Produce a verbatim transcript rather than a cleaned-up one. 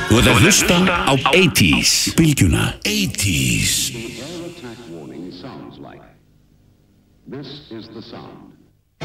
Þú ert að hlusta á eighties Bylgjuna eighties The air attack warning sounds like. This is the sound